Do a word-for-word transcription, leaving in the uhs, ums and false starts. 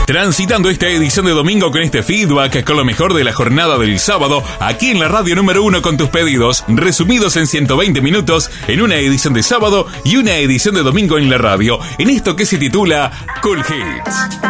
Transitando esta edición de domingo con este feedback, con lo mejor de la jornada del sábado, aquí en la radio número uno con tus pedidos, resumidos en ciento veinte minutos, en una edición de sábado y una edición de domingo en la radio, en esto que se titula Cool Hits.